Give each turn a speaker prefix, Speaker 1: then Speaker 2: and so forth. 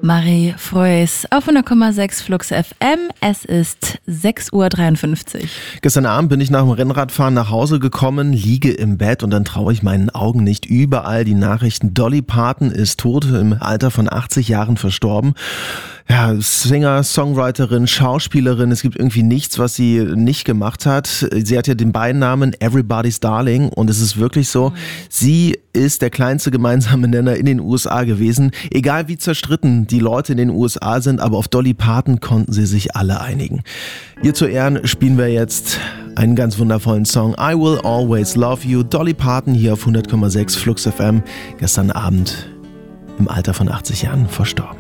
Speaker 1: Marie Freuss auf 100,6 Flux FM. Es ist 6:53 Uhr.
Speaker 2: Gestern Abend bin ich nach dem Rennradfahren nach Hause gekommen, liege im Bett und dann traue ich meinen Augen nicht. Überall die Nachrichten. Dolly Parton ist tot, im Alter von 80 Jahren verstorben. Ja, Singer, Songwriterin, Schauspielerin, es gibt irgendwie nichts, was sie nicht gemacht hat. Sie hat ja den Beinamen Everybody's Darling und es ist wirklich so, sie ist der kleinste gemeinsame Nenner in den USA gewesen. Egal wie zerstritten die Leute in den USA sind, aber auf Dolly Parton konnten sie sich alle einigen. Ihr zu Ehren spielen wir jetzt einen ganz wundervollen Song, I Will Always Love You, Dolly Parton hier auf 100,6 Flux FM, gestern Abend im Alter von 80 Jahren verstorben.